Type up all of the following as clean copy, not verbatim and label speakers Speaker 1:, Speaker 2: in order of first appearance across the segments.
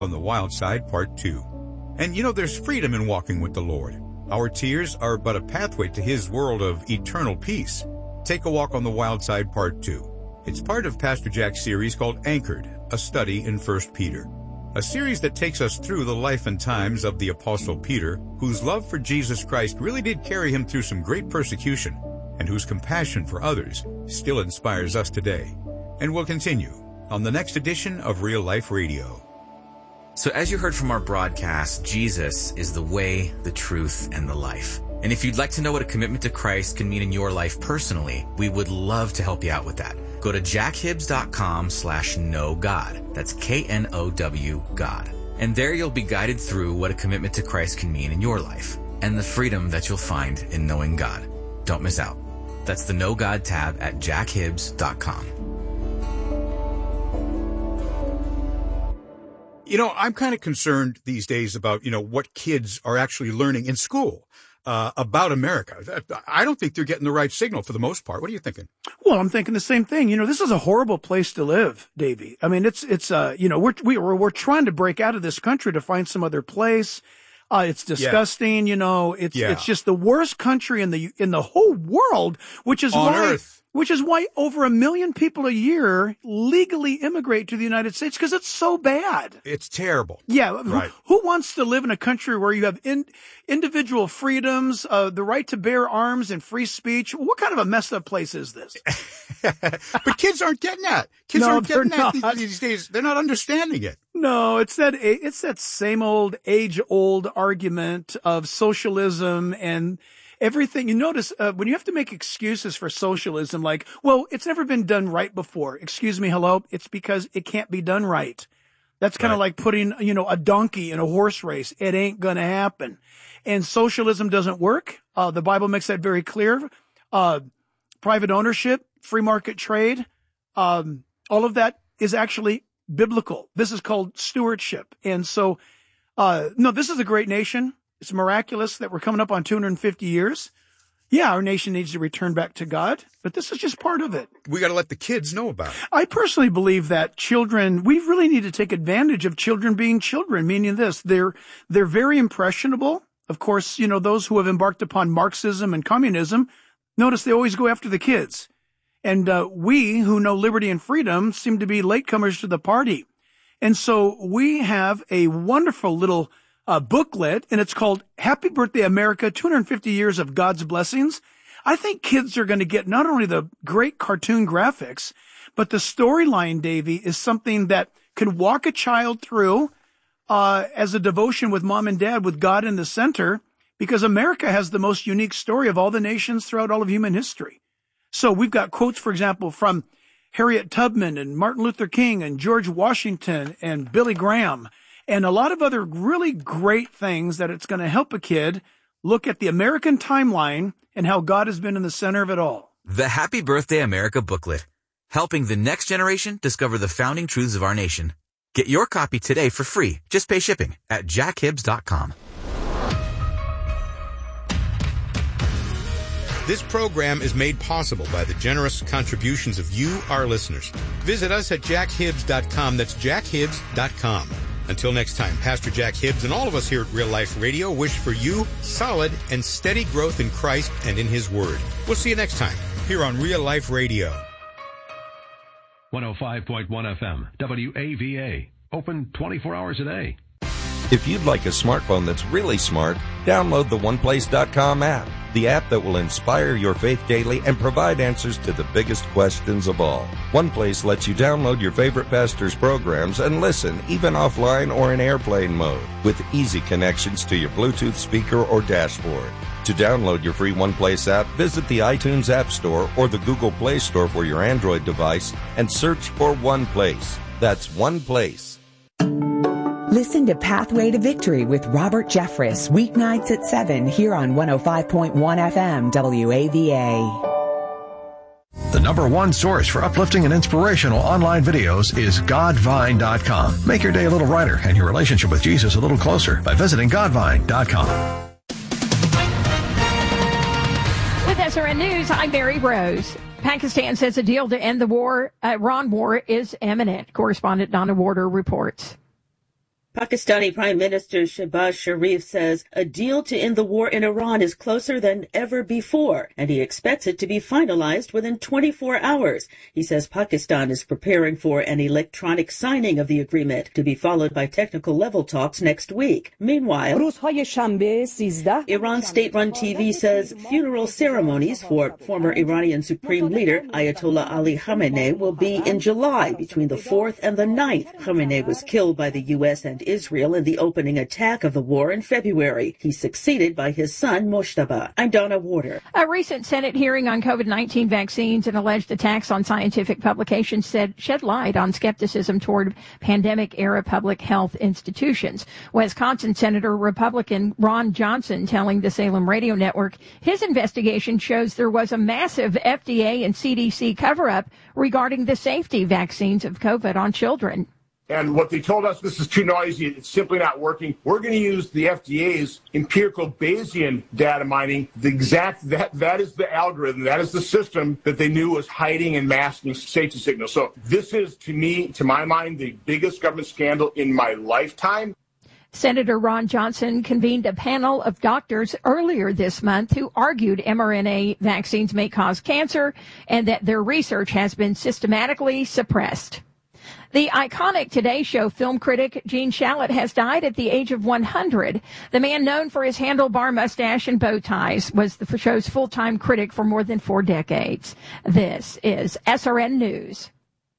Speaker 1: on the Wild Side, Part 2. And there's freedom in walking with the Lord. Our tears are but a pathway to His world of eternal peace. Take a walk on the Wild Side, Part 2. It's part of Pastor Jack's series called Anchored, a study in 1 Peter. A series that takes us through the life and times of the Apostle Peter, whose love for Jesus Christ really did carry him through some great persecution, and whose compassion for others still inspires us today. And we'll continue on the next edition of Real Life Radio.
Speaker 2: So as you heard from our broadcast, Jesus is the way, the truth, and the life. And if you'd like to know what a commitment to Christ can mean in your life personally, we would love to help you out with that. Go to jackhibbs.com/knowgod. That's KNOW God. And there you'll be guided through what a commitment to Christ can mean in your life and the freedom that you'll find in knowing God. Don't miss out. That's the Know God tab at jackhibbs.com.
Speaker 1: I'm kind of concerned these days about, what kids are actually learning in school about America. I don't think they're getting the right signal for the most part. What are you thinking?
Speaker 3: Well, I'm thinking the same thing. This is a horrible place to live, Davey. I mean, it's we're trying to break out of this country to find some other place. It's disgusting. It's just the worst country in the whole world, which is
Speaker 1: on earth.
Speaker 3: Which is why over 1 million people a year legally immigrate to the United States, because it's so bad.
Speaker 1: It's terrible.
Speaker 3: Yeah.
Speaker 1: Right.
Speaker 3: Who wants to live in a country where you have individual freedoms, the right to bear arms and free speech? What kind of a messed up place is this?
Speaker 1: But kids aren't getting that. Kids aren't getting that these days. They're not understanding it.
Speaker 3: No, it's that same old age-old argument of socialism and everything. You notice when you have to make excuses for socialism, like, well, it's never been done right before. Excuse me, hello? It's because it can't be done right. That's kind of like putting, a donkey in a horse race. It ain't going to happen. And socialism doesn't work. The Bible makes that very clear. Private ownership, free market trade, all of that is actually biblical. This is called stewardship. And so, this is a great nation. It's miraculous that we're coming up on 250 years. Yeah, our nation needs to return back to God, but this is just part of it.
Speaker 1: We got to let the kids know about it.
Speaker 3: I personally believe that we really need to take advantage of children being children, meaning this, they're very impressionable. Of course, those who have embarked upon Marxism and communism, notice they always go after the kids. And we who know liberty and freedom seem to be latecomers to the party. And so we have a wonderful little booklet, and it's called Happy Birthday America, 250 Years of God's Blessings. I think kids are going to get not only the great cartoon graphics, but the storyline, Davey, is something that can walk a child through as a devotion with mom and dad, with God in the center, because America has the most unique story of all the nations throughout all of human history. So we've got quotes, for example, from Harriet Tubman and Martin Luther King and George Washington and Billy Graham, and a lot of other really great things that it's going to help a kid look at the American timeline and how God has been in the center of it all.
Speaker 2: The Happy Birthday America booklet, helping the next generation discover the founding truths of our nation. Get your copy today for free. Just pay shipping at jackhibbs.com.
Speaker 1: This program is made possible by the generous contributions of you, our listeners. Visit us at jackhibbs.com. That's jackhibbs.com. Until next time, Pastor Jack Hibbs and all of us here at Real Life Radio wish for you solid and steady growth in Christ and in His Word. We'll see you next time here on Real Life Radio.
Speaker 4: 105.1 FM, WAVA. Open 24 hours a day.
Speaker 5: If you'd like a smartphone that's really smart, download the OnePlace.com app, the app that will inspire your faith daily and provide answers to the biggest questions of all. OnePlace lets you download your favorite pastor's programs and listen, even offline or in airplane mode, with easy connections to your Bluetooth speaker or dashboard. To download your free OnePlace app, visit the iTunes App Store or the Google Play Store for your Android device and search for OnePlace. That's OnePlace.
Speaker 6: Listen to Pathway to Victory with Robert Jeffress, weeknights at 7 here on 105.1 FM WAVA.
Speaker 4: The number one source for uplifting and inspirational online videos is Godvine.com. Make your day a little brighter and your relationship with Jesus a little closer by visiting Godvine.com.
Speaker 7: With SRN News, I'm Mary Rose. Pakistan says a deal to end the Iran war is imminent. Correspondent Donna Warder reports.
Speaker 8: Pakistani Prime Minister Shehbaz Sharif says a deal to end the war in Iran is closer than ever before, and he expects it to be finalized within 24 hours. He says Pakistan is preparing for an electronic signing of the agreement to be followed by technical level talks next week. Meanwhile, Iran state-run TV says funeral ceremonies for former Iranian Supreme Leader Ayatollah Ali Khamenei will be in July between the 4th and the 9th. Khamenei was killed by the U.S. and Israel in the opening attack of the war in February. He's succeeded by his son, Moshtaba. I'm Donna Warder.
Speaker 7: A recent Senate hearing on COVID-19 vaccines and alleged attacks on scientific publications shed light on skepticism toward pandemic-era public health institutions. Wisconsin Senator Republican Ron Johnson telling the Salem Radio Network his investigation shows there was a massive FDA and CDC cover-up regarding the safety vaccines of COVID on children.
Speaker 9: And what they told us, this is too noisy, it's simply not working. We're going to use the FDA's empirical Bayesian data mining. That is the algorithm, that is the system that they knew was hiding and masking safety signals. So this is, to my mind, the biggest government scandal in my lifetime.
Speaker 7: Senator Ron Johnson convened a panel of doctors earlier this month who argued mRNA vaccines may cause cancer and that their research has been systematically suppressed. The iconic Today Show film critic Gene Shalit has died at the age of 100. The man, known for his handlebar mustache and bow ties, was the show's full-time critic for more than 4 decades. This is SRN News.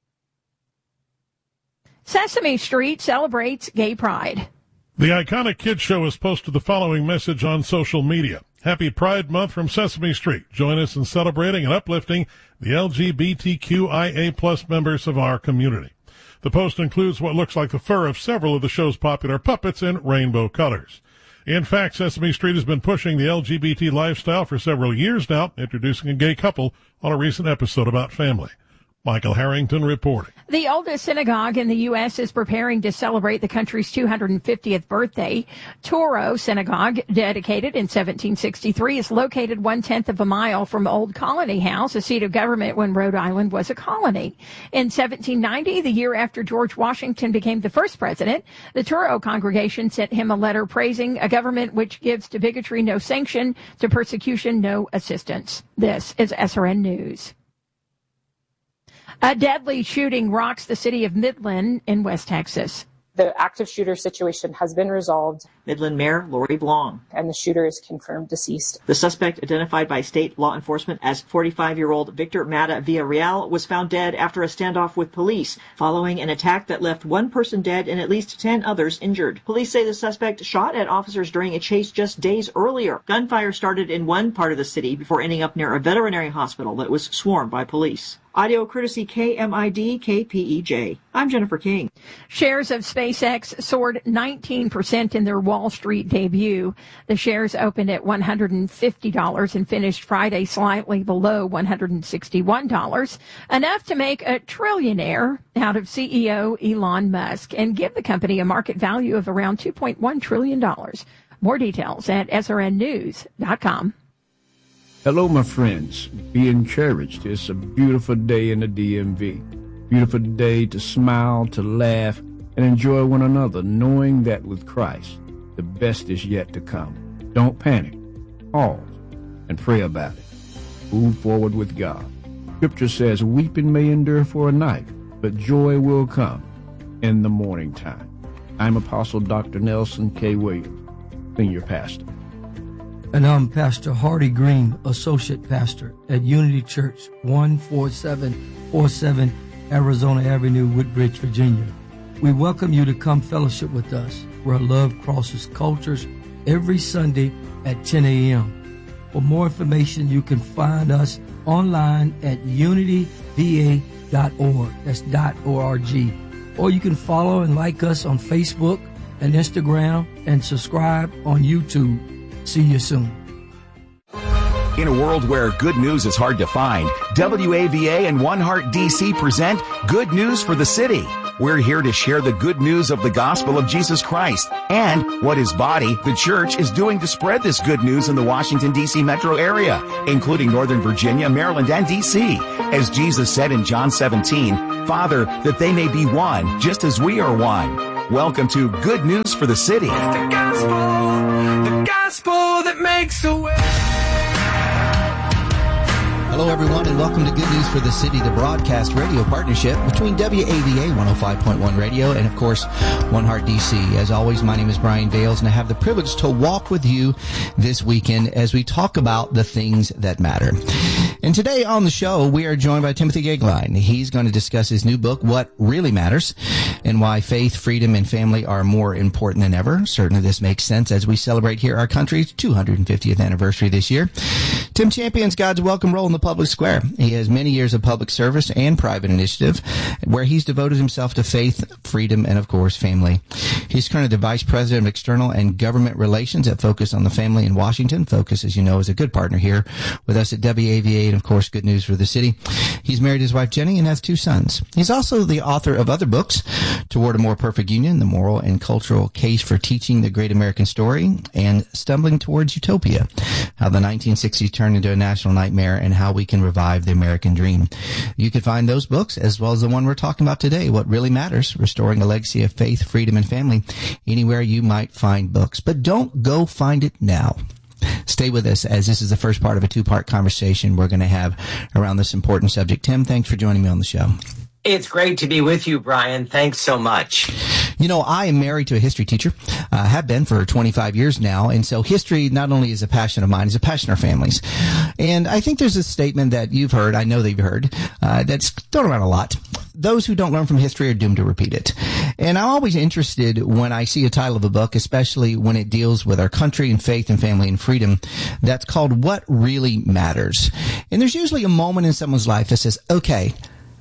Speaker 7: Sesame Street celebrates Gay Pride.
Speaker 10: The iconic kids show has posted the following message on social media. Happy Pride Month from Sesame Street. Join us in celebrating and uplifting the LGBTQIA+ members of our community. The post includes what looks like the fur of several of the show's popular puppets in rainbow colors. In fact, Sesame Street has been pushing the LGBT lifestyle for several years now, introducing a gay couple on a recent episode about family. Michael Harrington reporting.
Speaker 7: The oldest synagogue in the U.S. is preparing to celebrate the country's 250th birthday. Touro Synagogue, dedicated in 1763, is located 1/10 of a mile from Old Colony House, a seat of government when Rhode Island was a colony. In 1790, the year after George Washington became the first president, the Touro congregation sent him a letter praising a government which gives to bigotry no sanction, to persecution no assistance. This is SRN News. A deadly shooting rocks the city of Midland in West Texas.
Speaker 11: The active shooter situation has been resolved.
Speaker 12: Midland Mayor Lori Blong.
Speaker 11: And the shooter is confirmed deceased.
Speaker 12: The suspect, identified by state law enforcement as 45-year-old Victor Mata Villarreal, was found dead after a standoff with police following an attack that left 1 person dead and at least 10 others injured. Police say the suspect shot at officers during a chase just days earlier. Gunfire started in one part of the city before ending up near a veterinary hospital that was swarmed by police. Audio courtesy KMID KPEJ. I'm Jennifer King.
Speaker 7: Shares of SpaceX soared 19% in their Wall Street debut. The shares opened at $150 and finished Friday slightly below $161, enough to make a trillionaire out of CEO Elon Musk and give the company a market value of around $2.1 trillion. More details at srnnews.com.
Speaker 13: Hello, my friends. Be encouraged. It's a beautiful day in the DMV. Beautiful day to smile, to laugh, and enjoy one another, knowing that with Christ, the best is yet to come. Don't panic. Pause and pray about it. Move forward with God. Scripture says, weeping may endure for a night, but joy will come in the morning time. I'm Apostle Dr. Nelson K. Williams, Senior Pastor.
Speaker 14: And I'm Pastor Hardy Green, Associate Pastor at Unity Church, 14747 Arizona Avenue, Woodbridge, Virginia. We welcome you to come fellowship with us, where love crosses cultures, every Sunday at 10 a.m. For more information, you can find us online at unityva.org. That's .org. Or you can follow and like us on Facebook and Instagram and subscribe on YouTube. See you soon.
Speaker 15: In a world where good news is hard to find, WAVA and One Heart DC present Good News for the City. We're here to share the good news of the gospel of Jesus Christ and what his body, the church, is doing to spread this good news in the Washington, D.C. metro area, including Northern Virginia, Maryland, and D.C. As Jesus said in John 17, Father, that they may be one, just as we are one. Welcome to Good News for the City.
Speaker 16: It's the gospel that makes a way.
Speaker 17: Hello, everyone, and welcome to Good News for the City, the broadcast radio partnership between WAVA 105.1 Radio and, of course, One Heart DC. As always, my name is Brian Bales, and I have the privilege to walk with you this weekend as we talk about the things that matter. And today on the show, we are joined by Timothy Goeglein. He's going to discuss his new book, What Really Matters, and why faith, freedom, and family are more important than ever. Certainly this makes sense as we celebrate here our country's 250th anniversary this year. Tim champions God's welcome role in the public square. He has many years of public service and private initiative where he's devoted himself to faith, freedom, and, of course, family. He's currently the Vice President of External and Government Relations at Focus on the Family in Washington. Focus, as you know, is a good partner here with us at WAVA and, of course, Good News for the City. He's married his wife, Jenny, and has 2 sons. He's also the author of other books, Toward a More Perfect Union, The Moral and Cultural Case for Teaching the Great American Story, and Stumbling Towards Utopia, How the 1960s Turned into a National Nightmare and How We Can Revive the American Dream. You can find those books, as well as the one we're talking about today, What Really Matters, Restoring a Legacy of Faith, Freedom, and Family, anywhere you might find books. But don't go find it now. Stay with us, as this is the first part of a 2-part conversation we're going to have around this important subject. Tim, thanks for joining me on the show.
Speaker 18: It's great to be with you, Brian. Thanks so much.
Speaker 17: You know, I am married to a history teacher, have been for 25 years now. And so history not only is a passion of mine, it's a passion of our families. And I think there's a statement that you've heard, I know that you've heard, that's thrown around a lot. Those who don't learn from history are doomed to repeat it. And I'm always interested when I see a title of a book, especially when it deals with our country and faith and family and freedom, that's called What Really Matters. And there's usually a moment in someone's life that says, okay,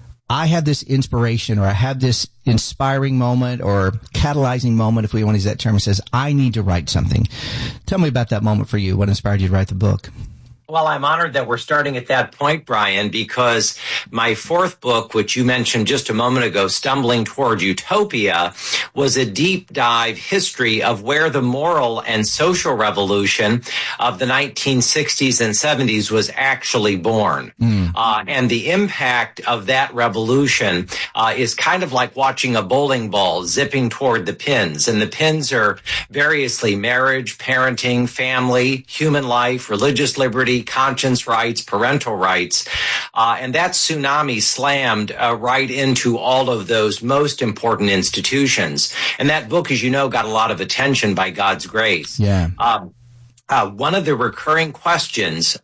Speaker 17: I had this inspiration, or I had this inspiring moment or catalyzing moment, if we want to use that term, says, I need to write something. Tell me about that moment for you. What inspired you to write the book?
Speaker 18: Well, I'm honored that we're starting at that point, Brian, because my 4th book, which you mentioned just a moment ago, Stumbling Toward Utopia, was a deep dive history of where the moral and social revolution of the 1960s and 70s was actually born. And the impact of that revolution is kind of like watching a bowling ball zipping toward the pins. And the pins are variously marriage, parenting, family, human life, religious liberty, conscience rights, parental rights. And that tsunami slammed right into all of those most important institutions. And that book, as you know, got a lot of attention by God's grace.
Speaker 17: Yeah.
Speaker 18: One of the recurring questions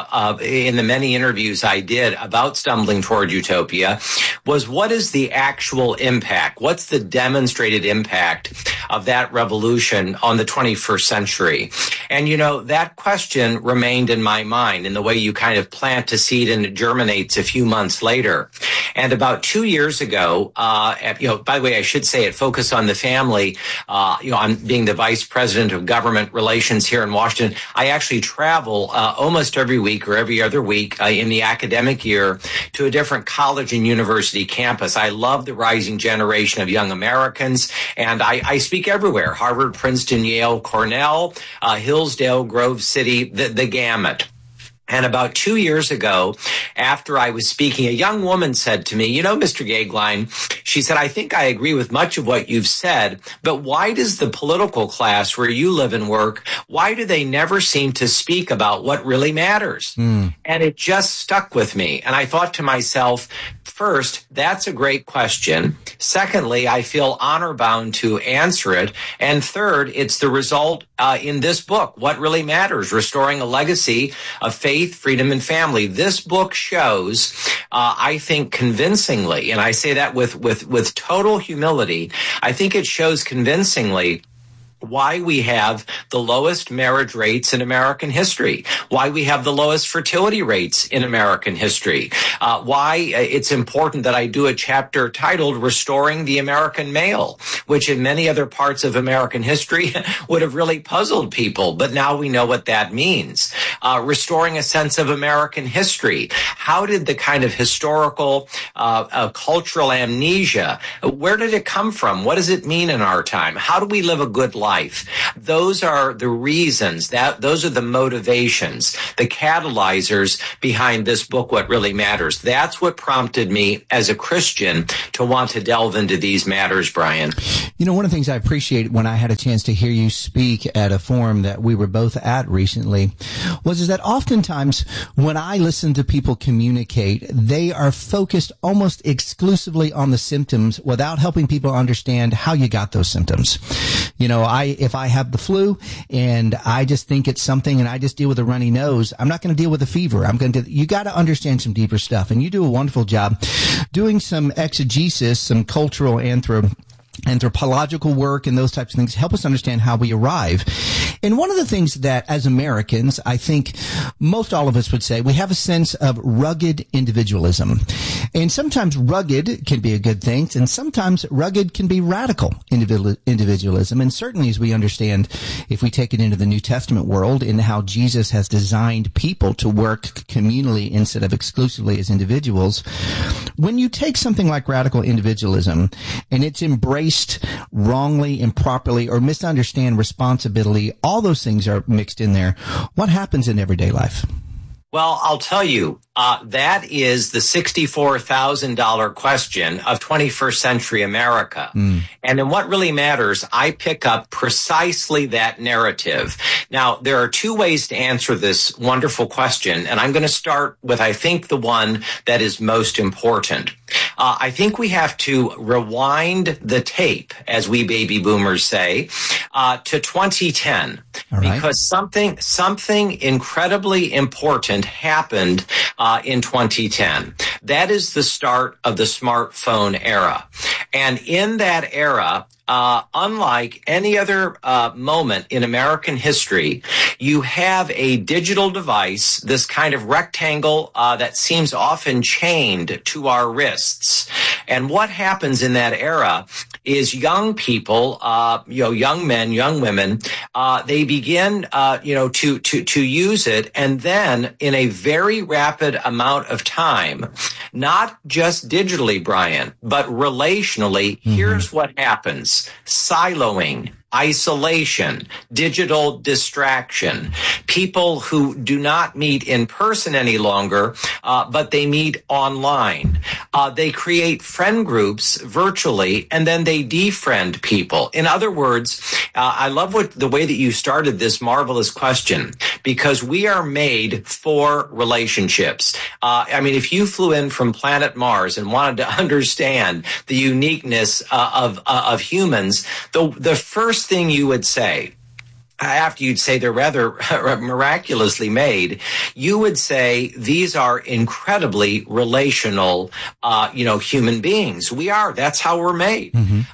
Speaker 18: in the many interviews I did about Stumbling Toward Utopia was, what is the actual impact? What's the demonstrated impact of that revolution on the 21st century? And, you know, that question remained in my mind in the way you kind of plant a seed and it germinates a few months later. And about 2 years ago, by the way, I should say at Focus on the Family, I'm being the Vice President of Government Relations here in Washington. I actually travel almost every week or every other week in the academic year to a different college and university campus. I love the rising generation of young Americans, and I speak everywhere: Harvard, Princeton, Yale, Cornell, Hillsdale, Grove City, the gamut. And about 2 years ago, after I was speaking, a young woman said to me, you know, Mr. Goeglein, she said, I think I agree with much of what you've said, but why does the political class where you live and work, why do they never seem to speak about what really matters? And it just stuck with me. And I thought to myself, first, that's a great question. Secondly, I feel honor bound to answer it. And third, it's the result in this book, What Really Matters, Restoring a Legacy of Faith, Freedom, and Family. This book shows, I think convincingly, and I say that with total humility, I think it shows convincingly why we have the lowest marriage rates in American history, why we have the lowest fertility rates in American history, why it's important that I do a chapter titled Restoring the American Male, which in many other parts of American history would have really puzzled people, but now we know what that means. Restoring a sense of American history. How did the kind of historical, cultural amnesia, where did it come from? What does it mean in our time? How do we live a good life? life. Those are the reasons, those are the motivations, the catalyzers behind this book, What Really Matters. That's what prompted me as a Christian to want to delve into these matters, Brian.
Speaker 17: You know, one of the things I appreciate when I had a chance to hear you speak at a forum that we were both at recently was that oftentimes when I listen to people communicate, they are focused almost exclusively on the symptoms without helping people understand how you got those symptoms. You know, if I have the flu and I just think it's something and I just deal with a runny nose, I'm not going to deal with a fever. You got to understand some deeper stuff. And you do a wonderful job doing some exegesis, some cultural anthropological work and those types of things help us understand how we arrive. And one of the things that as Americans, I think most all of us would say, we have a sense of rugged individualism. And sometimes rugged can be a good thing, and sometimes rugged can be radical individualism. And certainly as we understand, if we take it into the New Testament world, in how Jesus has designed people to work communally instead of exclusively as individuals, when you take something like radical individualism and it's embraced wrongly, improperly, or misunderstand responsibility, all those things are mixed in there. What happens in everyday life?
Speaker 18: Well, I'll tell you, that is the $64,000 question of 21st century America. And in What Really Matters, I pick up precisely that narrative. Now, there are two ways to answer this wonderful question, and I'm going to start with, I think, the one that is most important. I think we have to rewind the tape, as we baby boomers say, to 2010, because something incredibly important happened in 2010. That is the start of the smartphone era. And in that era, unlike any other moment in American history, you have a digital device, this kind of rectangle that seems often chained to our wrists. And what happens in that era is young people, young men, young women, they begin, to use it, and then in a very rapid amount of time, not just digitally, Brian, but relationally, here's what happens. Siloing, isolation, digital distraction, people who do not meet in person any longer, but they meet online. They create friend groups virtually, and then they defriend people. In other words, I love the way that you started this marvelous question, because we are made for relationships. If you flew in from planet Mars and wanted to understand the uniqueness of humans, the first thing you would say, after you'd say they're rather miraculously made, you would say these are incredibly relational, human beings. We are. That's how we're made.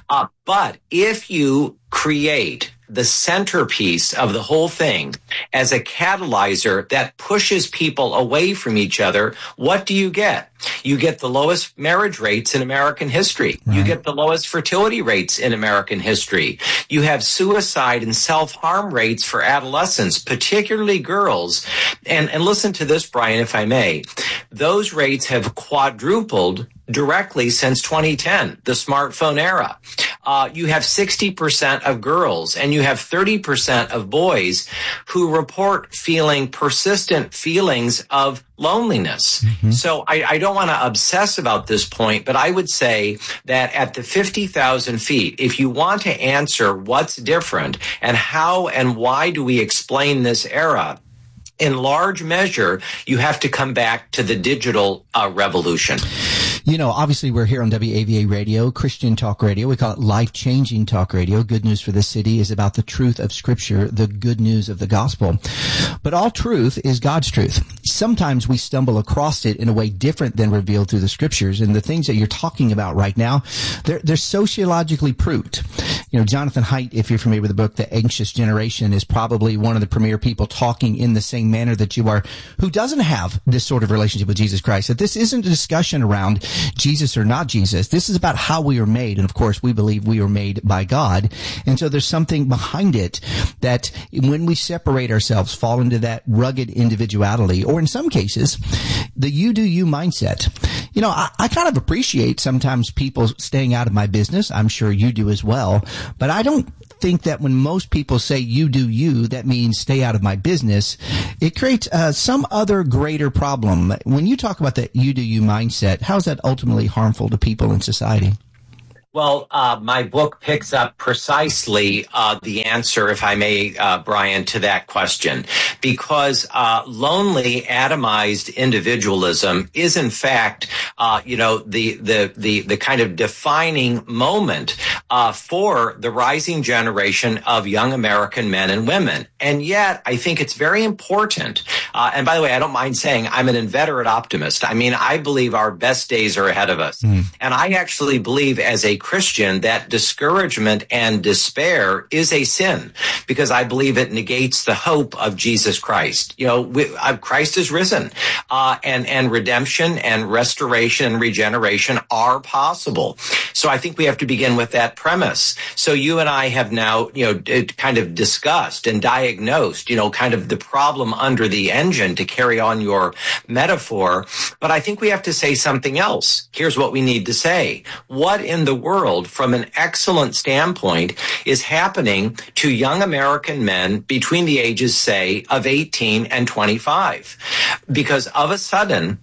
Speaker 18: But if you create the centerpiece of the whole thing as a catalyzer that pushes people away from each other, what do you get? You get the lowest marriage rates in American history. Right. You get the lowest fertility rates in American history. You have suicide and self-harm rates for adolescents, particularly girls. And listen to this, Brian, if I may. Those rates have quadrupled directly since 2010, the smartphone era. You have 60% of girls and you have 30% of boys who report feeling persistent feelings of loneliness. So I don't want to obsess about this point, but I would say that at the 50,000 feet, if you want to answer what's different and how and why do we explain this era, in large measure, you have to come back to the digital revolution.
Speaker 17: You know, obviously we're here on WAVA Radio, Christian Talk Radio. We call it life-changing talk radio. Good News for the City is about the truth of Scripture, the good news of the gospel. But all truth is God's truth. Sometimes we stumble across it in a way different than revealed through the Scriptures. And the things that you're talking about right now, they're sociologically proved. You know, Jonathan Haidt, if you're familiar with the book, The Anxious Generation, is probably one of the premier people talking in the same manner that you are, who doesn't have this sort of relationship with Jesus Christ. That this isn't a discussion around Jesus or not Jesus. This is about how we are made. And of course, we believe we are made by God. And so there's something behind it that when we separate ourselves, fall into that rugged individuality, or in some cases, the you do you mindset. You know, I kind of appreciate sometimes people staying out of my business. I'm sure you do as well. But I don't think that when most people say you do you, that means stay out of my business. It creates some other greater problem. When you talk about the you do you mindset, how is that ultimately harmful to people in society?
Speaker 18: Well, my book picks up precisely the answer, if I may, Brian, to that question, because lonely, atomized individualism is, in fact, the kind of defining moment for the rising generation of young American men and women. And yet, I think it's very important. And by the way, I don't mind saying I'm an inveterate optimist. I mean, I believe our best days are ahead of us. And I actually believe as a Christian that discouragement and despair is a sin, because I believe it negates the hope of Jesus Christ. You know, Christ is risen, and redemption and restoration and regeneration are possible. So I think we have to begin with that premise. So you and I have now, kind of discussed and diagnosed, kind of the problem under the engine, to carry on your metaphor. But I think we have to say something else. Here's what we need to say. What in the world, from an excellent standpoint, is happening to young American men between the ages, say, of 18 and 25? Because of a sudden,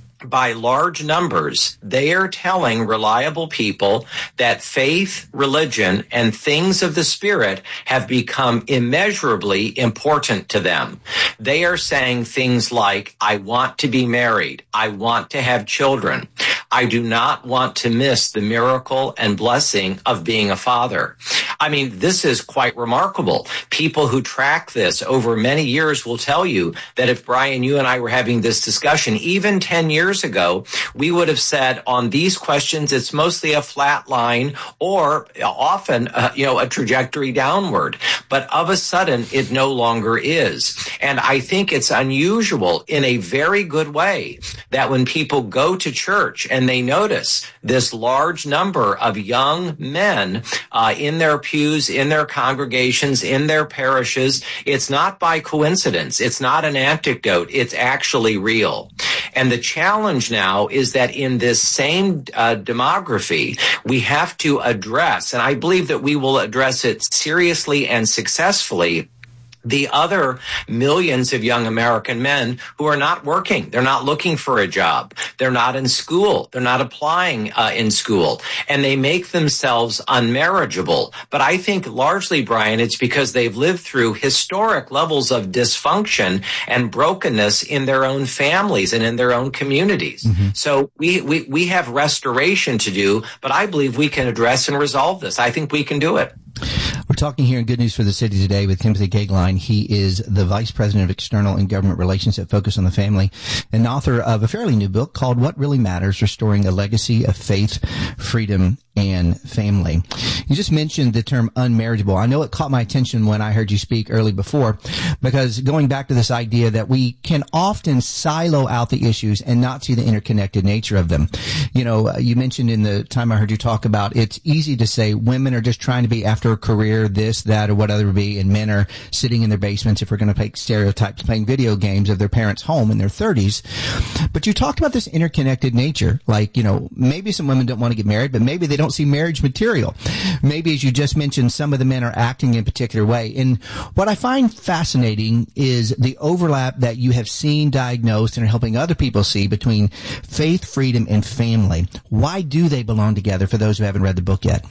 Speaker 18: by large numbers, they are telling reliable people that faith, religion, and things of the Spirit have become immeasurably important to them. They are saying things like, I want to be married. I want to have children. I do not want to miss the miracle and blessing of being a father. I mean, this is quite remarkable. People who track this over many years will tell you that if, Brian, you and I were having this discussion, even 10 years ago, we would have said on these questions, it's mostly a flat line, or often, a trajectory downward. But of a sudden, it no longer is. And I think it's unusual in a very good way that when people go to church and they notice this large number of young men in their pews, in their congregations, in their parishes, it's not by coincidence. It's not an anecdote. It's actually real. And the challenge now is that in this same demography, we have to address, and I believe that we will address it seriously and successfully, the other millions of young American men who are not working. They're not looking for a job. They're not in school. They're not applying in school. And they make themselves unmarriageable. But I think largely, Brian, it's because they've lived through historic levels of dysfunction and brokenness in their own families and in their own communities. So we have restoration to do, but I believe we can address and resolve this. I think we can do it.
Speaker 17: We're talking here in Good News for the City today with Timothy Goeglein. He is the Vice President of External and Government Relations at Focus on the Family, and author of a fairly new book called What Really Matters, Restoring a Legacy of Faith, Freedom, and Family. You just mentioned the term unmarriageable. I know it caught my attention when I heard you speak early before, because going back to this idea that we can often silo out the issues and not see the interconnected nature of them. You know, you mentioned in the time I heard you talk about, it's easy to say women are just trying to be after a career, this, that, or whatever it be, and men are sitting in their basements, if we're going to take stereotypes, playing video games of their parents' home in their 30s. But you talked about this interconnected nature, like, maybe some women don't want to get married, but maybe they don't see marriage material. Maybe, as you just mentioned, some of the men are acting in a particular way. And what I find fascinating is the overlap that you have seen, diagnosed, and are helping other people see between faith, freedom, and family. Why do they belong together, for those who haven't read the book yet?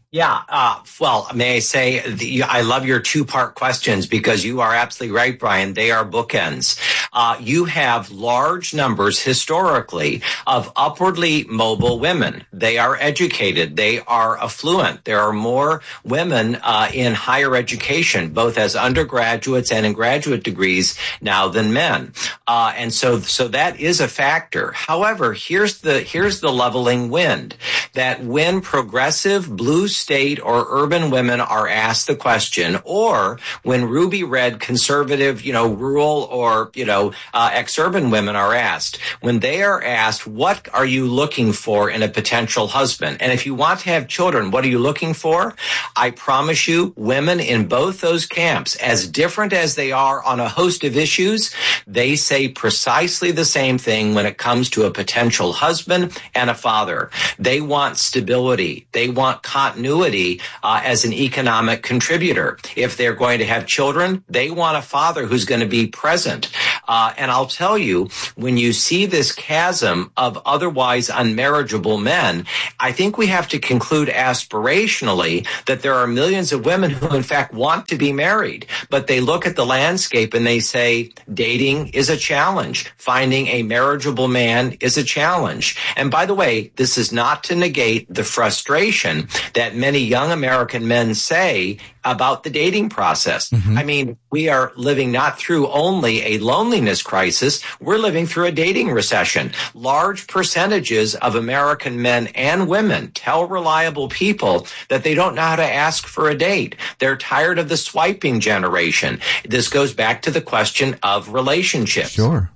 Speaker 18: Yeah. Well, may I say, I love your two-part questions, because you are absolutely right, Brian. They are bookends. You have large numbers historically of upwardly mobile women. They are educated. They are affluent. There are more women in higher education, both as undergraduates and in graduate degrees now than men. And so that is a factor. However, here's the leveling wind, that when progressive blue state or urban women are asked the question, or when ruby red conservative, rural or, ex-urban women are asked. When they are asked, what are you looking for in a potential husband? And if you want to have children, what are you looking for? I promise you, women in both those camps, as different as they are on a host of issues, they say precisely the same thing when it comes to a potential husband and a father. They want stability. They want continuity as an economic contributor. If they're going to have children, they want a father who's going to be present. And I'll tell you, when you see this chasm of otherwise unmarriageable men, I think we have to conclude aspirationally that there are millions of women who, in fact, want to be married, but they look at the landscape and they say, dating is a challenge. Finding a marriageable man is a challenge. And by the way, this is not to negate the frustration that many young American men say about the dating process. I mean, we are living not through only a loneliness crisis, we're living through a dating recession. Large percentages of American men and women tell reliable people that they don't know how to ask for a date. They're tired of the swiping generation. This goes back to the question of relationships.
Speaker 17: Sure.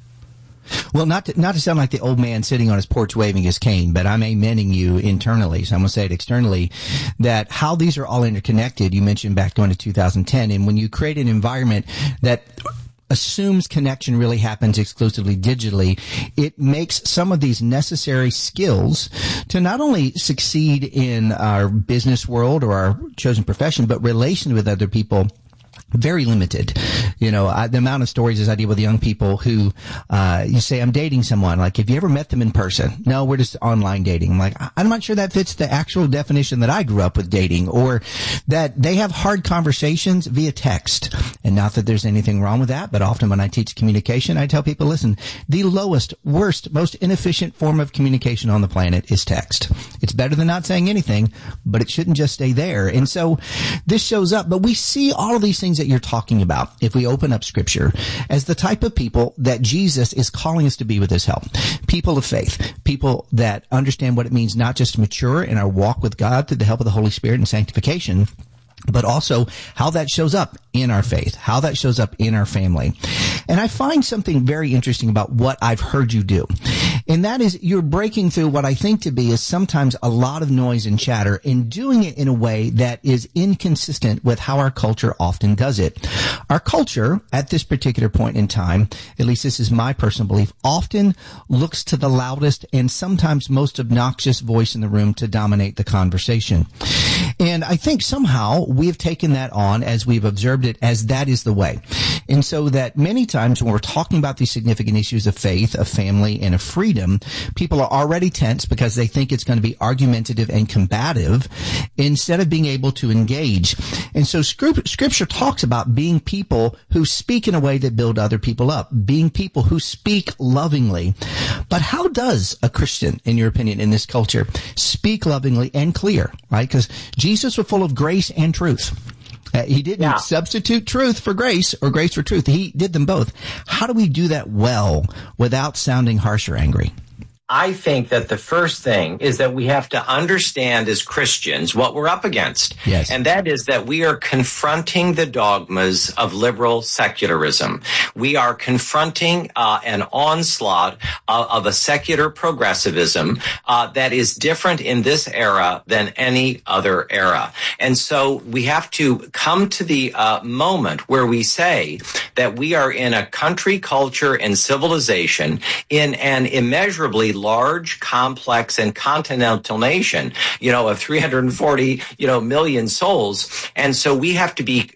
Speaker 17: Well, not to sound like the old man sitting on his porch waving his cane, but I'm amening you internally, so I'm going to say it externally, that how these are all interconnected. You mentioned back going to 2010, and when you create an environment that assumes connection really happens exclusively digitally, it makes some of these necessary skills to not only succeed in our business world or our chosen profession, but relation with other people very limited. You know, the amount of stories as I deal with young people who, you say, I'm dating someone. Like, have you ever met them in person? No, we're just online dating. I'm like, I'm not sure that fits the actual definition that I grew up with dating, or that they have hard conversations via text. And not that there's anything wrong with that, but often when I teach communication, I tell people, listen, the lowest, worst, most inefficient form of communication on the planet is text. It's better than not saying anything, but it shouldn't just stay there. And so this shows up, but we see all of these things that you're talking about, if we open up Scripture, as the type of people that Jesus is calling us to be with his help. People of faith, people that understand what it means not just to mature in our walk with God through the help of the Holy Spirit and sanctification, but also how that shows up in our faith, how that shows up in our family. And I find something very interesting about what I've heard you do. And that is, you're breaking through what I think to be is sometimes a lot of noise and chatter, and doing it in a way that is inconsistent with how our culture often does it. Our culture, at this particular point in time, at least this is my personal belief, often looks to the loudest and sometimes most obnoxious voice in the room to dominate the conversation. And I think somehow we have taken that on as we've observed it as that is the way. And so that many times when we're talking about these significant issues of faith, of family, and of freedom, people are already tense because they think it's going to be argumentative and combative instead of being able to engage. And so Scripture talks about being people who speak in a way that build other people up, being people who speak lovingly. But how does a Christian, in your opinion, in this culture, speak lovingly and clear, right? Because Jesus was full of grace and truth. He didn't substitute truth for grace or grace for truth. He did them both. How do we do that well without sounding harsh or angry?
Speaker 18: I think that the first thing is that we have to understand as Christians what we're up against.
Speaker 17: Yes.
Speaker 18: And that is that we are confronting the dogmas of liberal secularism. We are confronting an onslaught of a secular progressivism that is different in this era than any other era. And so we have to come to the moment where we say that we are in a country, culture, and civilization in an immeasurably large, complex, and continental nation, of 340, million souls. And so we have to be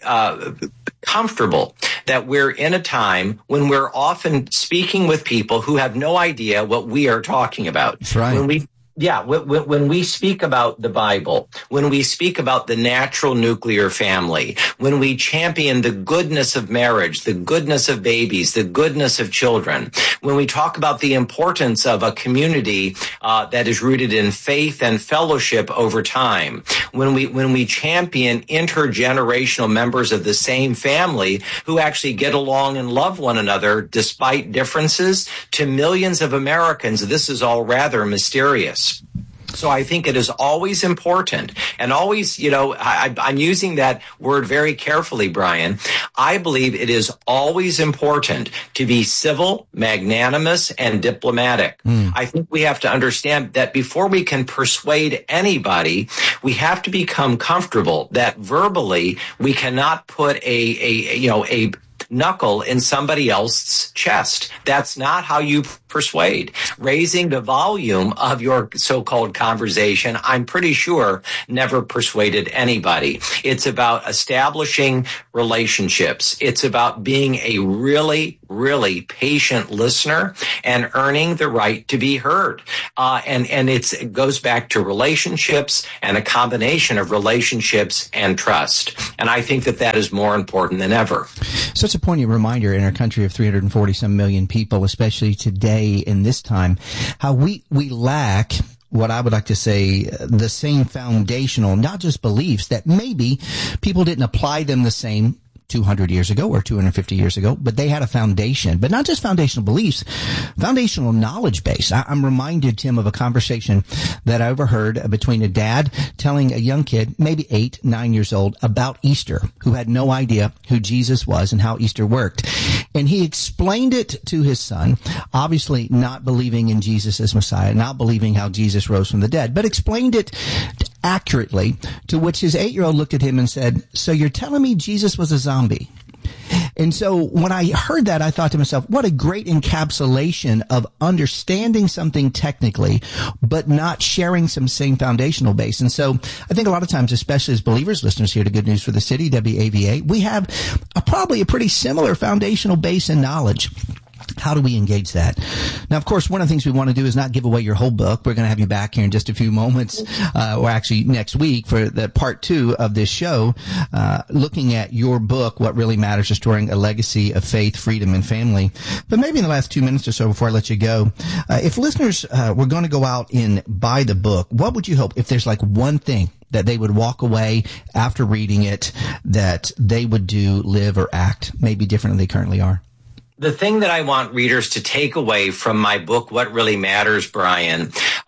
Speaker 18: comfortable that we're in a time when we're often speaking with people who have no idea what we are talking about.
Speaker 17: That's right.
Speaker 18: When we speak about the Bible, when we speak about the natural nuclear family, when we champion the goodness of marriage, the goodness of babies, the goodness of children, when we talk about the importance of a community that is rooted in faith and fellowship over time, when we champion intergenerational members of the same family who actually get along and love one another despite differences, to millions of Americans, this is all rather mysterious. So I think it is always important, and always, I'm using that word very carefully, Brian. I believe it is always important to be civil, magnanimous, and diplomatic. I think we have to understand that before we can persuade anybody, we have to become comfortable that verbally we cannot put a knuckle in somebody else's chest. That's not how you persuade. Raising the volume of your so-called conversation, I'm pretty sure, never persuaded anybody. It's about establishing relationships. It's about being a really, really patient listener and earning the right to be heard. And it goes back to relationships and a combination of relationships and trust. And I think that is more important than ever.
Speaker 17: Such a poignant reminder in our country of 340-some million people, especially today in this time, how we lack what I would like to say the same foundational, not just beliefs, that maybe people didn't apply them the same 200 years ago or 250 years ago, but they had a foundation, but not just foundational beliefs, foundational knowledge base. I'm reminded, Tim, of a conversation that I overheard between a dad telling a young kid, maybe 8, 9 years old, about Easter, who had no idea who Jesus was and how Easter worked. And he explained it to his son, obviously not believing in Jesus as Messiah, not believing how Jesus rose from the dead, but explained it accurately, to which his 8-year-old looked at him and said, "So you're telling me Jesus was a zombie?" And so when I heard that, I thought to myself, what a great encapsulation of understanding something technically, but not sharing some same foundational base. And so I think a lot of times, especially as believers, listeners here to Good News for the City, WAVA, we have probably a pretty similar foundational base and knowledge. How do we engage that? Now, of course, one of the things we want to do is not give away your whole book. We're going to have you back here in just a few moments, or actually next week for the part 2 of this show, looking at your book, What Really Matters, Restoring a Legacy of Faith, Freedom, and Family. But maybe in the last 2 minutes or so before I let you go, if listeners were going to go out and buy the book, what would you hope if there's like one thing that they would walk away after reading it that they would do, live, or act maybe different than they currently are?
Speaker 18: The thing that I want readers to take away from my book, What Really Matters, Brian,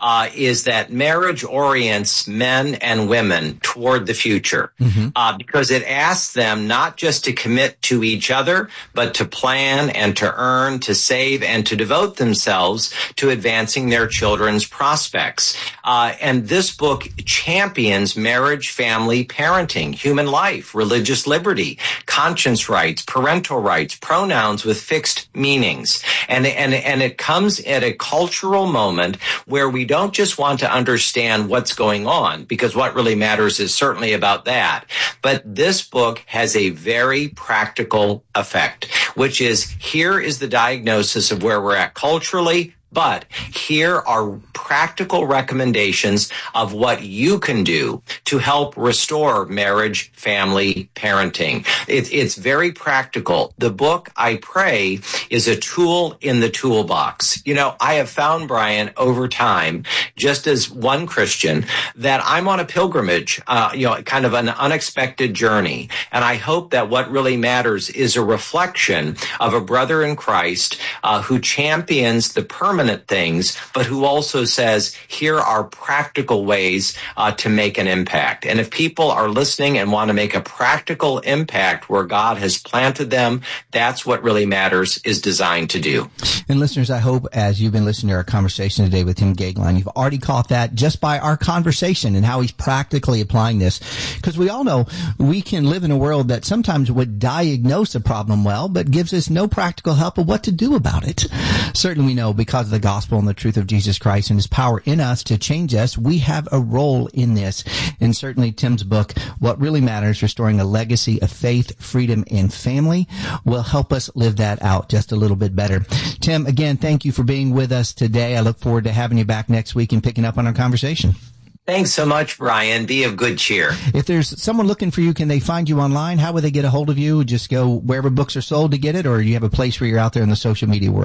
Speaker 18: is that marriage orients men and women toward the future, because it asks them not just to commit to each other, but to plan and to earn, to save, and to devote themselves to advancing their children's prospects. And this book champions marriage, family, parenting, human life, religious liberty, conscience rights, parental rights, pronouns with fixed meanings. And it comes at a cultural moment where we don't just want to understand what's going on, because What Really Matters is certainly about that. But this book has a very practical effect, which is, here is the diagnosis of where we're at culturally, but here are practical recommendations of what you can do to help restore marriage, family, parenting. It's very practical. The book, I pray, is a tool in the toolbox. I have found, Brian, over time, just as one Christian, that I'm on a pilgrimage, kind of an unexpected journey. And I hope that What Really Matters is a reflection of a brother in Christ who champions the permanent things, but who also says, here are practical ways to make an impact. And if people are listening and want to make a practical impact where God has planted them, that's What Really Matters is designed to do.
Speaker 17: And listeners, I hope as you've been listening to our conversation today with Tim Goeglein, you've already caught that just by our conversation and how he's practically applying this. Because we all know we can live in a world that sometimes would diagnose a problem well, but gives us no practical help of what to do about it. Certainly we know, because of the gospel and the truth of Jesus Christ and his power in us to change us, we have a role in this. And certainly Tim's book, What Really Matters, Restoring a Legacy of Faith, Freedom, and Family, will help us live that out just a little bit better. Tim, again, thank you for being with us today. I look forward to having you back next week and picking up on our conversation.
Speaker 18: Thanks so much, Brian. Be of good cheer.
Speaker 17: If there's someone looking for you, can they find you online? How would they get a hold of you? Just go wherever books are sold to get it, or you have a place where you're out there in the social media world?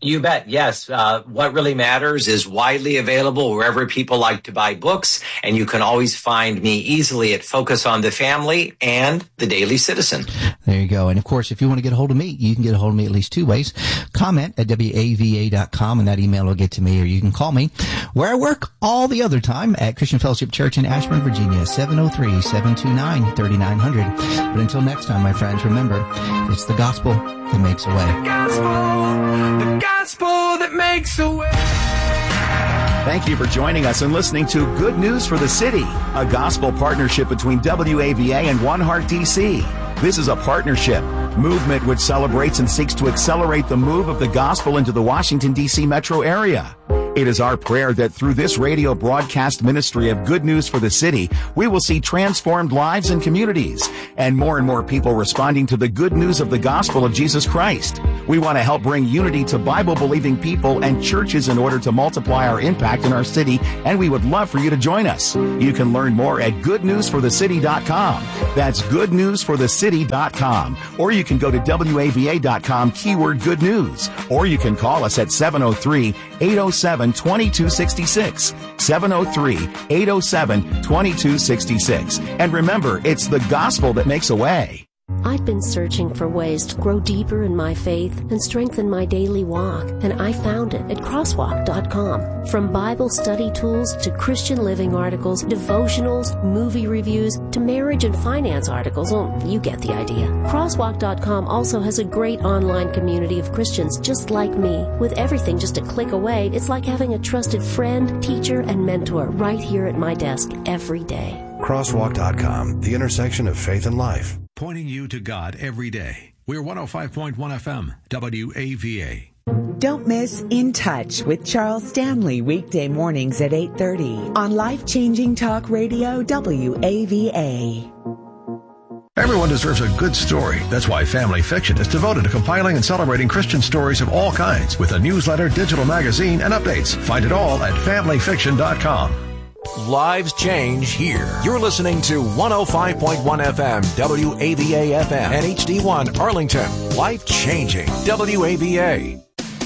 Speaker 18: You bet. Yes. What really matters is widely available wherever people like to buy books. And you can always find me easily at Focus on the Family and The Daily Citizen.
Speaker 17: There you go. And of course, if you want to get a hold of me, you can get a hold of me at least two ways. Comment at WAVA.com and that email will get to me, or you can call me where I work all the other time at Christian Fellowship Church in Ashburn, Virginia, 703-729-3900. But until next time, my friends, remember, it's the gospel that makes a way.
Speaker 16: The gospel that makes a way.
Speaker 15: Thank you for joining us and listening to Good News for the City, a gospel partnership between WAVA and One Heart DC. This is a partnership movement which celebrates and seeks to accelerate the move of the gospel into the Washington, D.C. metro area. It is our prayer that through this radio broadcast ministry of Good News for the City, we will see transformed lives and communities, and more people responding to the good news of the gospel of Jesus Christ. We want to help bring unity to Bible-believing people and churches in order to multiply our impact in our city, and we would love for you to join us. You can learn more at goodnewsforthecity.com. That's goodnewsforthecity.com. Or you can go to WAVA.com, keyword good news. Or you can call us at 703-807-2266. 703-807-2266. And remember, it's the gospel that makes a way.
Speaker 19: I've been searching for ways to grow deeper in my faith and strengthen my daily walk, and I found it at crosswalk.com. From Bible study tools to Christian living articles, devotionals, movie reviews, to marriage and finance articles, you get the idea. Crosswalk.com also has a great online community of Christians just like me. With everything just a click away, it's like having a trusted friend, teacher, and mentor right here at my desk every day.
Speaker 4: Crosswalk.com, the intersection of faith and life.
Speaker 20: Pointing you to God every day. We're 105.1 FM, WAVA.
Speaker 6: Don't miss In Touch with Charles Stanley, weekday mornings at 8:30 on Life-Changing Talk Radio, WAVA.
Speaker 4: Everyone deserves a good story. That's why Family Fiction is devoted to compiling and celebrating Christian stories of all kinds with a newsletter, digital magazine, and updates. Find it all at familyfiction.com.
Speaker 21: Lives change here. You're listening to 105.1 FM, WAVA FM, and HD1 Arlington. Life changing. WAVA.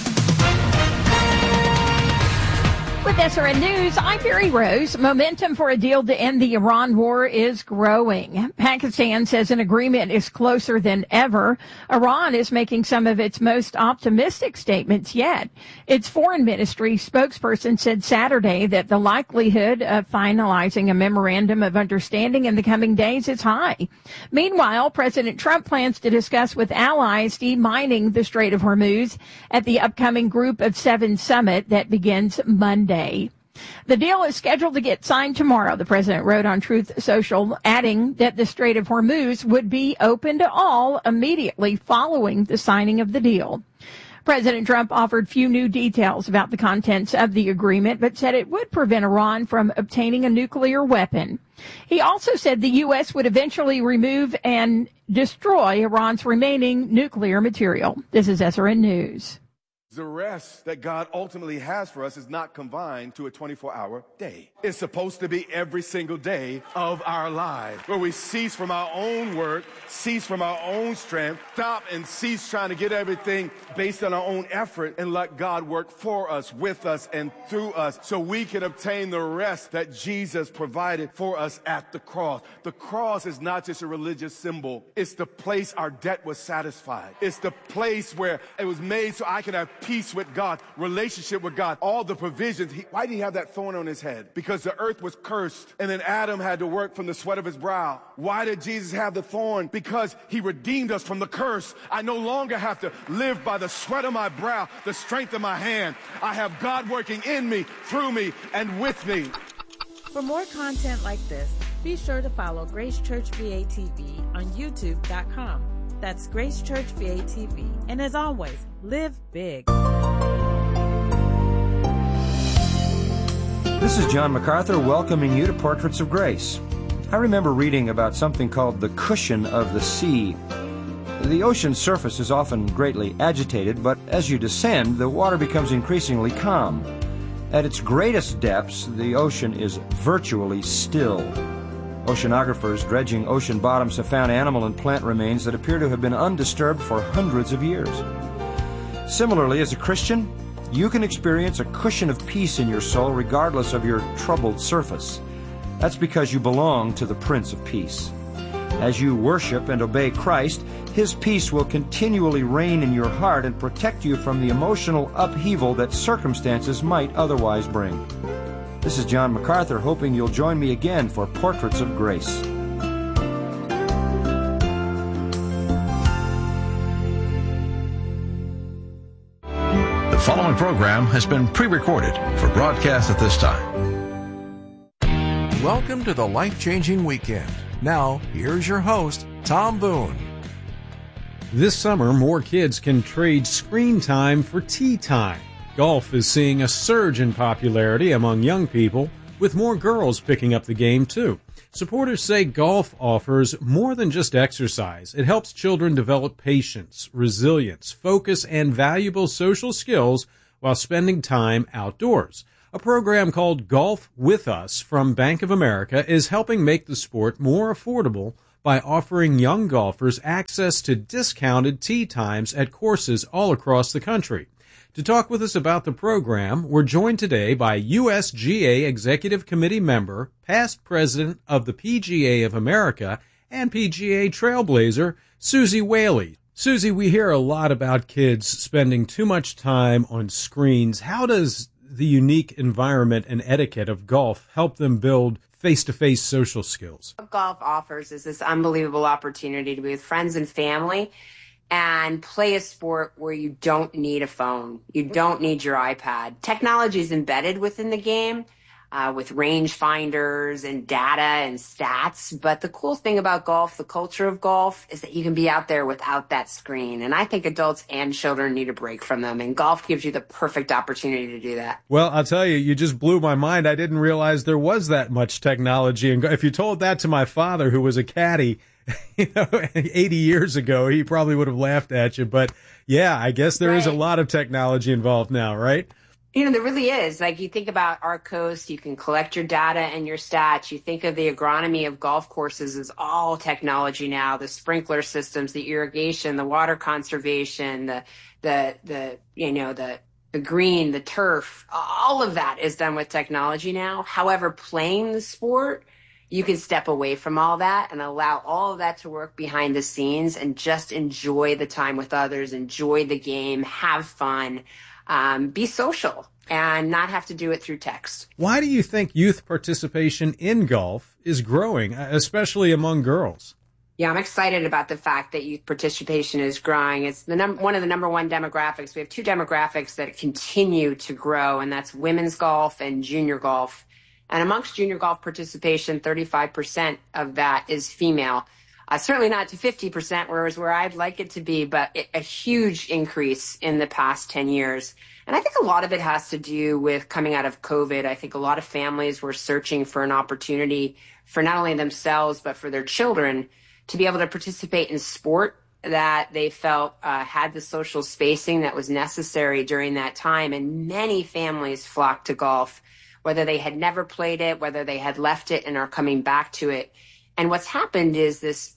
Speaker 7: With SRN News, I'm Mary Rose. Momentum for a deal to end the Iran war is growing. Pakistan says an agreement is closer than ever. Iran is making some of its most optimistic statements yet. Its foreign ministry spokesperson said Saturday that the likelihood of finalizing a memorandum of understanding in the coming days is high. Meanwhile, President Trump plans to discuss with allies demining the Strait of Hormuz at the upcoming Group of Seven summit that begins Monday. The deal is scheduled to get signed tomorrow, the president wrote on Truth Social, adding that the Strait of Hormuz would be open to all immediately following the signing of the deal. President Trump offered few new details about the contents of the agreement, but said it would prevent Iran from obtaining a nuclear weapon. He also said the U.S. would eventually remove and destroy Iran's remaining nuclear material. This is SRN News.
Speaker 22: The rest that God ultimately has for us is not confined to a 24-hour day. It's supposed to be every single day of our lives, where we cease from our own work, cease from our own strength, stop and cease trying to get everything based on our own effort, and let God work for us, with us, and through us, so we can obtain the rest that Jesus provided for us at the cross. The cross is not just a religious symbol. It's the place our debt was satisfied. It's the place where it was made so I can have peace with God, relationship with God, all the provisions. Why did he have that thorn on his head? Because the earth was cursed, and then Adam had to work from the sweat of his brow. Why did Jesus have the thorn? Because he redeemed us from the curse. I no longer have to live by the sweat of my brow, the strength of my hand. I have God working in me, through me, and with me.
Speaker 23: For more content like this, be sure to follow Grace Church VATV on YouTube.com. That's Grace Church VATV. And as always, live big.
Speaker 24: This is John MacArthur welcoming you to Portraits of Grace. I remember reading about something called the cushion of the sea. The ocean's surface is often greatly agitated, but as you descend, the water becomes increasingly calm. At its greatest depths, the ocean is virtually still. Oceanographers dredging ocean bottoms have found animal and plant remains that appear to have been undisturbed for hundreds of years. Similarly, as a Christian, you can experience a cushion of peace in your soul regardless of your troubled surface. That's because you belong to the Prince of Peace. As you worship and obey Christ, His peace will continually reign in your heart and protect you from the emotional upheaval that circumstances might otherwise bring. This is John MacArthur, hoping you'll join me again for Portraits of Grace.
Speaker 4: The following program has been pre-recorded for broadcast at this time.
Speaker 21: Welcome to the Life-Changing Weekend. Now, here's your host, Tom Boone.
Speaker 1: This summer, more kids can trade screen time for tea time. Golf is seeing a surge in popularity among young people, with more girls picking up the game too. Supporters say golf offers more than just exercise. It helps children develop patience, resilience, focus, and valuable social skills while spending time outdoors. A program called Golf With Us from Bank of America is helping make the sport more affordable by offering young golfers access to discounted tee times at courses all across the country. To talk with us about the program, we're joined today by USGA Executive Committee member, past president of the PGA of America, and PGA Trailblazer, Suzy Whaley. Suzy, we hear a lot about kids spending too much time on screens. How does the unique environment and etiquette of golf help them build face-to-face social skills?
Speaker 2: What golf offers is this unbelievable opportunity to be with friends and family and play a sport where you don't need a phone. You don't need your iPad. Technology is embedded within the game with range finders and data and stats. But the cool thing about golf, the culture of golf, is that you can be out there without that screen. And I think adults and children need a break from them. And golf gives you the perfect opportunity to do that.
Speaker 1: Well, I'll tell you, you just blew my mind. I didn't realize there was that much technology. And if you told that to my father, who was a caddy, 80 years ago, he probably would have laughed at you. But yeah, I guess there is a lot of technology involved now, right?
Speaker 2: There really is. Like, you think about Arccos, you can collect your data and your stats. You think of the agronomy of golf courses as all technology now, the sprinkler systems, the irrigation, the water conservation, the green, the turf, all of that is done with technology now. However, playing the sport, you can step away from all that and allow all of that to work behind the scenes and just enjoy the time with others, enjoy the game, have fun, be social, and not have to do it through text.
Speaker 1: Why do you think youth participation in golf is growing, especially among girls?
Speaker 2: Yeah, I'm excited about the fact that youth participation is growing. It's one of the number one demographics. We have two demographics that continue to grow, and that's women's golf and junior golf. And amongst junior golf participation, 35% of that is female. Certainly not to 50%, whereas where I'd like it to be, but a huge increase in the past 10 years. And I think a lot of it has to do with coming out of COVID. I think a lot of families were searching for an opportunity for not only themselves, but for their children to be able to participate in sport that they felt had the social spacing that was necessary during that time. And many families flocked to golf, whether they had never played it, whether they had left it and are coming back to it. And what's happened is this,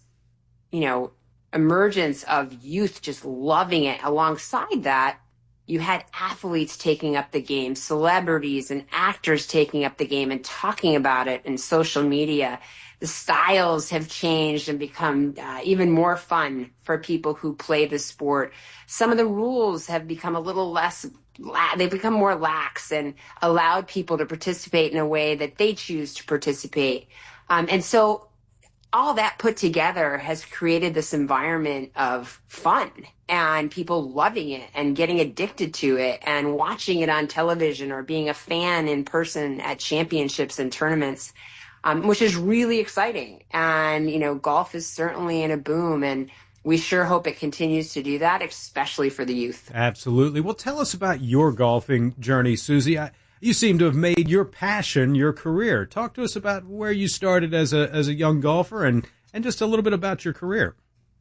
Speaker 2: emergence of youth just loving it. Alongside that, you had athletes taking up the game, celebrities and actors taking up the game and talking about it in social media. The styles have changed and become even more fun for people who play the sport. Some of the rules have become a little less, they've become more lax and allowed people to participate in a way that they choose to participate. And so all that put together has created this environment of fun and people loving it and getting addicted to it and watching it on television or being a fan in person at championships and tournaments, which is really exciting. And, golf is certainly in a boom, and we sure hope it continues to do that, especially for the youth.
Speaker 1: Absolutely. Well, tell us about your golfing journey, Suzy. You seem to have made your passion your career. Talk to us about where you started as a young golfer and just a little bit about your career.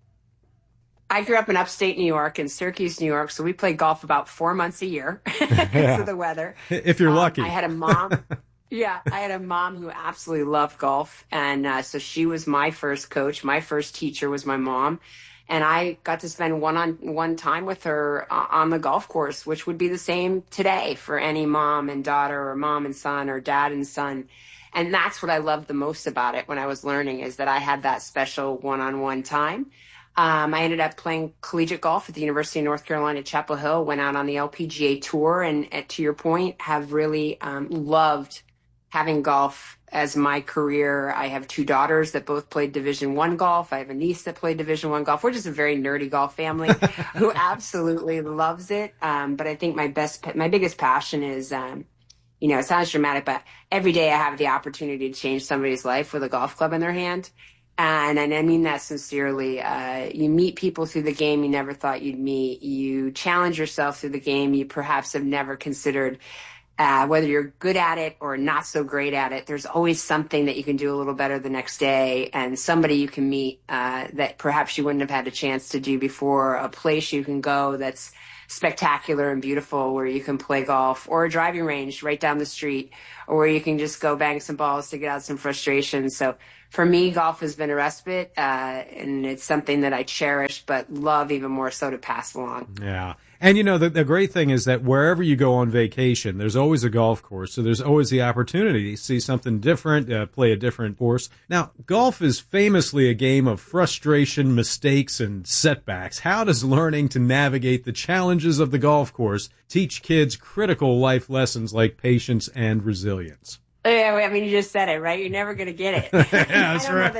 Speaker 2: I grew up in upstate New York, in Syracuse, New York, so we played golf about 4 months a year because of the weather.
Speaker 1: If you're lucky.
Speaker 2: I had a mom. Yeah, I had a mom who absolutely loved golf. And so she was my first coach. My first teacher was my mom. And I got to spend one-on-one time with her on the golf course, which would be the same today for any mom and daughter or mom and son or dad and son. And that's what I loved the most about it when I was learning, is that I had that special one-on-one time. I ended up playing collegiate golf at the University of North Carolina, Chapel Hill, went out on the LPGA tour, and to your point, have really loved having golf as my career. I have two daughters that both played Division I golf. I have a niece that played Division I golf. We're just a very nerdy golf family who absolutely loves it. But I think my biggest passion is, it sounds dramatic, but every day I have the opportunity to change somebody's life with a golf club in their hand. And I mean that sincerely. You meet people through the game you never thought you'd meet. You challenge yourself through the game you perhaps have never considered. Whether you're good at it or not so great at it, there's always something that you can do a little better the next day, and somebody you can meet that perhaps you wouldn't have had a chance to do before, a place you can go that's spectacular and beautiful where you can play golf, or a driving range right down the street, or where you can just go bang some balls to get out some frustration. So for me, golf has been a respite, and it's something that I cherish, but love even more so to pass along.
Speaker 1: Yeah. And, the great thing is that wherever you go on vacation, there's always a golf course. So there's always the opportunity to see something different, play a different course. Now, golf is famously a game of frustration, mistakes, and setbacks. How does learning to navigate the challenges of the golf course teach kids critical life lessons like patience and resilience?
Speaker 2: Yeah, I mean, you just said it, right? You're never going to get it.
Speaker 1: Yeah, that's right.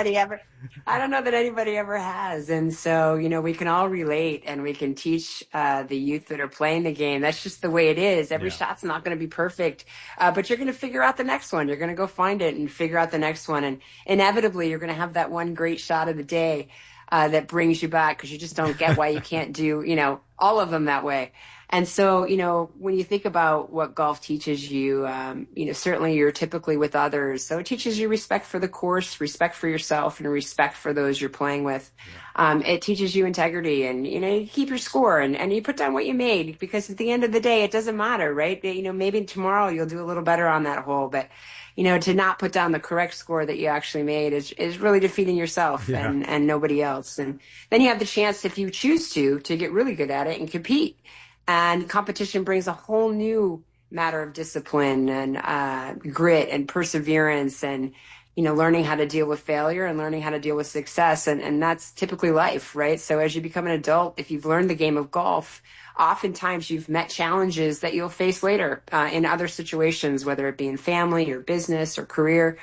Speaker 2: I don't know that anybody ever has. And so, we can all relate, and we can teach the youth that are playing the game. That's just the way it is. Every shot's not going to be perfect, but you're going to figure out the next one. You're going to go find it and figure out the next one. And inevitably, you're going to have that one great shot of the day that brings you back, because you just don't get why you can't do, all of them that way. And so, when you think about what golf teaches you, certainly you're typically with others. So it teaches you respect for the course, respect for yourself, and respect for those you're playing with. It teaches you integrity, and, you keep your score, and you put down what you made, because at the end of the day, it doesn't matter, right? Maybe tomorrow you'll do a little better on that hole, but, to not put down the correct score that you actually made is really defeating yourself and nobody else. And then you have the chance, if you choose to get really good at it and compete. And competition brings a whole new matter of discipline and grit and perseverance, and, learning how to deal with failure and learning how to deal with success. And that's typically life, right? So as you become an adult, if you've learned the game of golf, oftentimes you've met challenges that you'll face later in other situations, whether it be in family or business or career.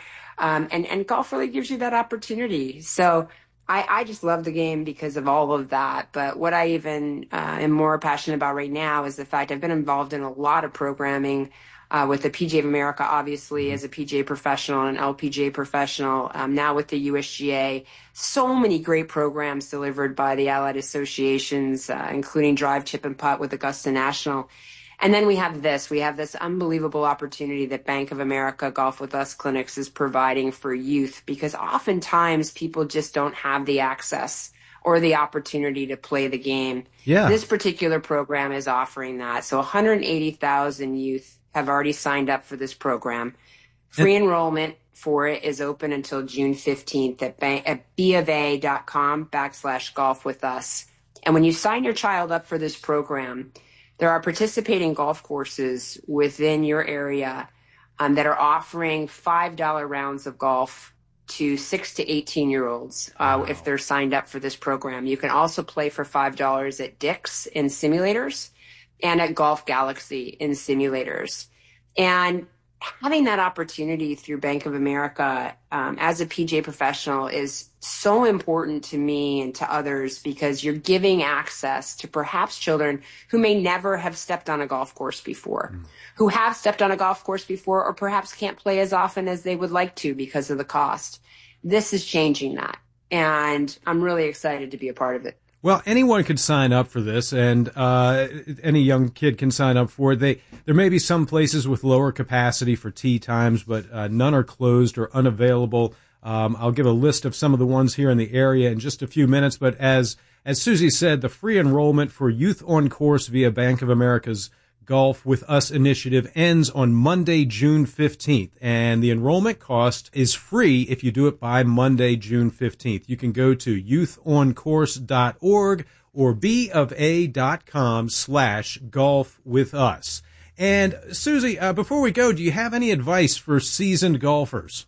Speaker 2: And golf really gives you that opportunity. So I just love the game because of all of that. But what I even am more passionate about right now is the fact I've been involved in a lot of programming with the PGA of America, obviously, as a PGA professional and an LPGA professional, now with the USGA. So many great programs delivered by the allied associations, including Drive, Chip, and Putt with Augusta National. And then we have this unbelievable opportunity that Bank of America Golf With Us Clinics is providing for youth, because oftentimes people just don't have the access or the opportunity to play the game.
Speaker 1: Yeah.
Speaker 2: This particular program is offering that. So 180,000 youth have already signed up for this program. Free enrollment for it is open until June 15th at bofa.com/golfwithus. And when you sign your child up for this program, there are participating golf courses within your area that are offering $5 rounds of golf to 6 to 18-year-olds if they're signed up for this program. You can also play for $5 at Dick's in simulators and at Golf Galaxy in simulators. And having that opportunity through Bank of America as a PGA professional is so important to me and to others, because you're giving access to perhaps children who may never have stepped on a golf course before, who have stepped on a golf course before, or perhaps can't play as often as they would like to because of the cost. This is changing that, and I'm really excited to be a part of it.
Speaker 1: Well, anyone could sign up for this, and any young kid can sign up for it. There may be some places with lower capacity for tee times, but none are closed or unavailable. I'll give a list of some of the ones here in the area in just a few minutes, but as Susie said, the free enrollment for Youth on Course via Bank of America's Golf with Us initiative ends on Monday, June 15th, and the enrollment cost is free if you do it by Monday, June 15th. You can go to youthoncourse.org or bofa.com/golfwithus. And Susie, before we go, do you have any advice for seasoned golfers?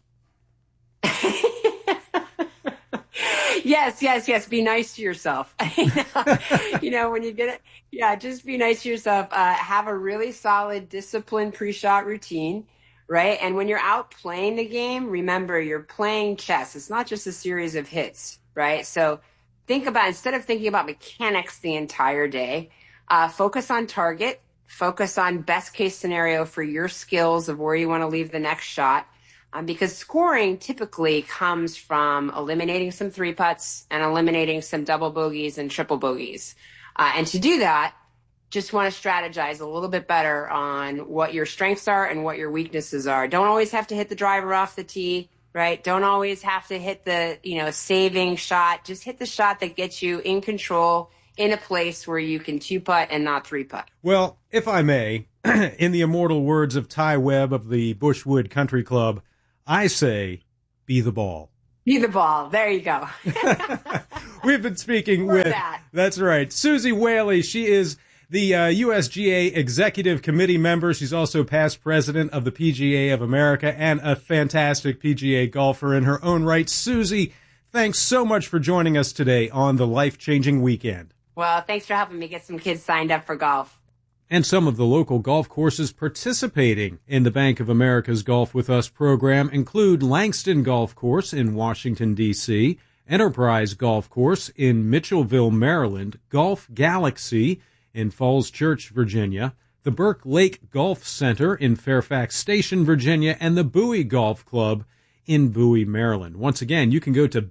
Speaker 2: Yes. Be nice to yourself. When you get it, just be nice to yourself. Have a really solid, disciplined pre-shot routine, right? And when you're out playing the game, remember you're playing chess. It's not just a series of hits, right? So instead of thinking about mechanics the entire day, focus on target, focus on best case scenario for your skills of where you want to leave the next shot. Because scoring typically comes from eliminating some three putts and eliminating some double bogeys and triple bogeys. And to do that, just want to strategize a little bit better on what your strengths are and what your weaknesses are. Don't always have to hit the driver off the tee, right? Don't always have to hit the, saving shot. Just hit the shot that gets you in control in a place where you can two-putt and not three-putt.
Speaker 1: Well, if I may, in the immortal words of Ty Webb of the Bushwood Country Club, I say, be the ball.
Speaker 2: Be the ball. There you go.
Speaker 1: We've been speaking that's right, Susie Whaley. She is the USGA Executive Committee member. She's also past president of the PGA of America and a fantastic PGA golfer in her own right. Susie, thanks so much for joining us today on the Life-Changing Weekend.
Speaker 2: Well, thanks for helping me get some kids signed up for golf.
Speaker 1: And some of the local golf courses participating in the Bank of America's Golf with Us program include Langston Golf Course in Washington, D.C., Enterprise Golf Course in Mitchellville, Maryland, Golf Galaxy in Falls Church, Virginia, the Burke Lake Golf Center in Fairfax Station, Virginia, and the Bowie Golf Club in Bowie, Maryland. Once again, you can go to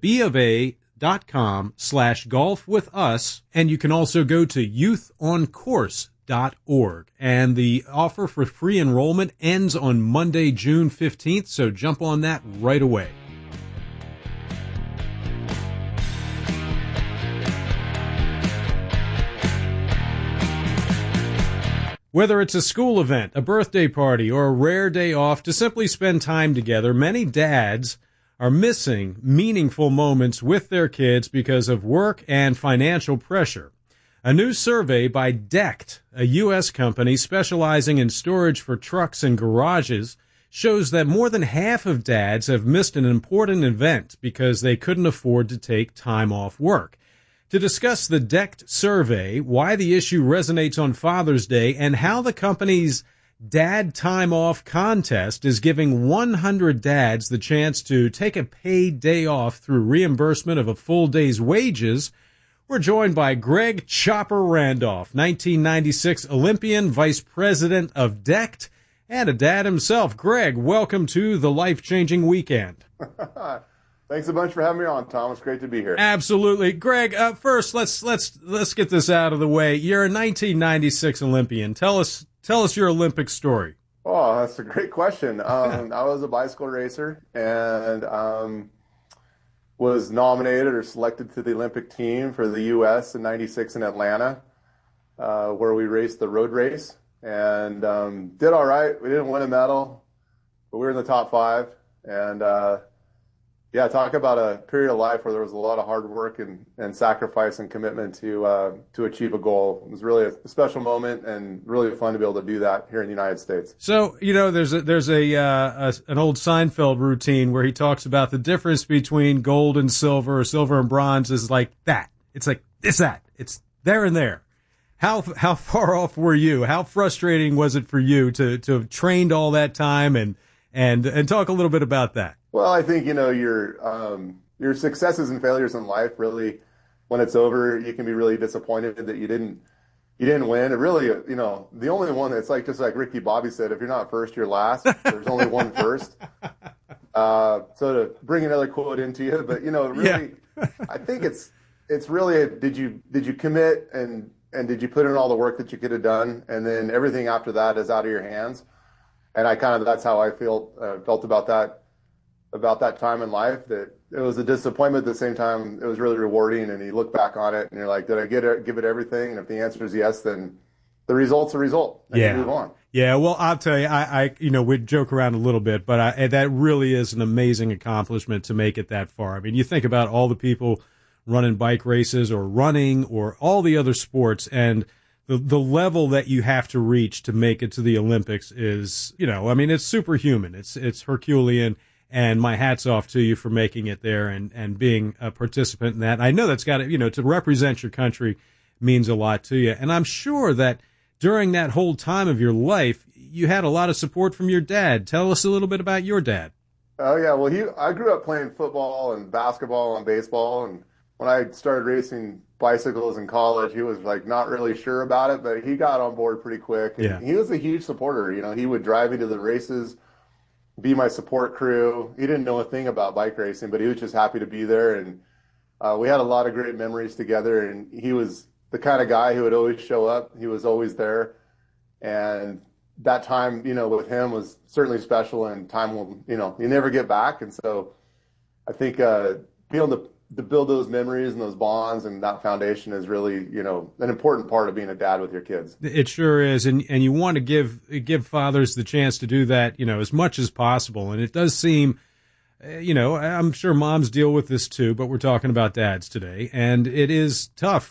Speaker 1: bofa.com/golfwithus, and you can also go to youthoncourse.org. And the offer for free enrollment ends on Monday, June 15th, so jump on that right away. Whether it's a school event, a birthday party, or a rare day off to simply spend time together, many dads are missing meaningful moments with their kids because of work and financial pressure. A new survey by Decked, a U.S. company specializing in storage for trucks and garages, shows that more than half of dads have missed an important event because they couldn't afford to take time off work. To discuss the Decked survey, why the issue resonates on Father's Day, and how the company's Dad Time Off contest is giving 100 dads the chance to take a paid day off through reimbursement of a full day's wages, we're joined by Greg Chopper Randolph, 1996 Olympian, Vice President of Decked, and a dad himself. Greg, welcome to the Life-Changing Weekend.
Speaker 3: Thanks a bunch for having me on, Tom. It's great to be here.
Speaker 1: Absolutely. Greg, first, let's get this out of the way. You're a 1996 Olympian. Tell us your Olympic story.
Speaker 3: Oh, that's a great question. I was a bicycle racer and was nominated or selected to the Olympic team for the U.S. in 96 in Atlanta, where we raced the road race and did all right. We didn't win a medal, but we were in the top 5. And talk about a period of life where there was a lot of hard work and sacrifice and commitment to achieve a goal. It was really a special moment and really fun to be able to do that here in the United States.
Speaker 1: So, there's an old Seinfeld routine where he talks about the difference between gold and silver, or silver and bronze is like that. It's like that. It's there and there. How far off were you? How frustrating was it for you to have trained all that time and talk a little bit about that?
Speaker 3: Well, I think, your successes and failures in life, really, when it's over, you can be really disappointed that you didn't win. It really, the only one that's just like Ricky Bobby said, if you're not first, you're last. There's only one first. So to bring another quote into you, but, really, I think it's really, did you commit and did you put in all the work that you could have done? And then everything after that is out of your hands. And that's how I felt about that time in life, that it was a disappointment. At the same time, it was really rewarding. And you look back on it and you're like, did I give it everything? And if the answer is yes, then the result's a result. And you move on.
Speaker 1: Yeah, well, I'll tell you, I we joke around a little bit, but that really is an amazing accomplishment to make it that far. I mean, you think about all the people running bike races or running or all the other sports, and the level that you have to reach to make it to the Olympics is, it's superhuman. It's Herculean, and my hat's off to you for making it there and being a participant in that. I know that's got to, to represent your country means a lot to you. And I'm sure that during that whole time of your life, you had a lot of support from your dad. Tell us a little bit about your dad.
Speaker 3: Oh, yeah. Well, I grew up playing football and basketball and baseball. And when I started racing bicycles in college, he was like not really sure about it, but he got on board pretty quick. And he was a huge supporter. He would drive me to the races, be my support crew. He didn't know a thing about bike racing, but he was just happy to be there. And we had a lot of great memories together. And he was the kind of guy who would always show up. He was always there. And that time, with him was certainly special, and time will, you never get back. And so I think being able to build those memories and those bonds and that foundation is really, an important part of being a dad with your kids.
Speaker 1: It sure is. And you want to give fathers the chance to do that, as much as possible. And it does seem, I'm sure moms deal with this too, but we're talking about dads today. And it is tough